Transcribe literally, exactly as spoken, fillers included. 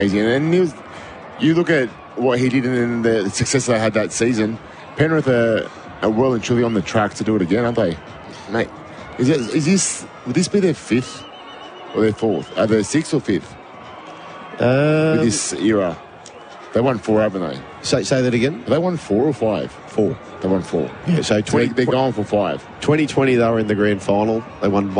And then he was, you look at what he did and the success they had that season. Penrith are, are well and truly on the track to do it again, aren't they, mate? Is, it, is this would this be their fifth or their fourth? Are they sixth or fifth Um, with this era? They won four, haven't they? say, say that again. Have they won four or five? Four. They won four. Yeah, so So twenty, they, they're going for five. twenty twenty they were in the grand final. They won